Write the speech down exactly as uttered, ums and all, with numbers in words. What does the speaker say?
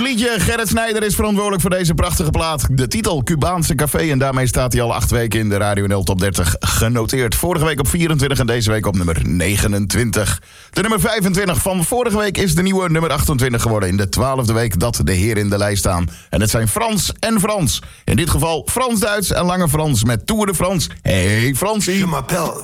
liedje. Gerrit Snijder is verantwoordelijk voor deze prachtige plaat. De titel Cubaanse Café. En daarmee staat hij al acht weken in de Radio N L Top dertig genoteerd. Vorige week op vierentwintig en deze week op nummer negenentwintig. De nummer vijfentwintig van vorige week is de nieuwe nummer achtentwintig geworden. In de twaalfde week dat de heren in de lijst staan. En het zijn Frans en Frans. In dit geval Frans-Duits en Lange Frans met Tour de France. Hey Fransie. Je m'appelle